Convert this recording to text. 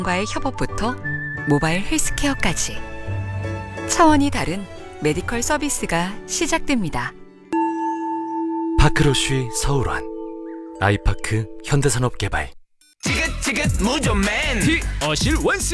과의 협업부터 모바일 헬스케어까지 차원이 다른 메디컬 서비스가 시작됩니다. 파크로쉬 서울원 아이파크 현대산업개발 지긋지긋 무좀맨 어실 원스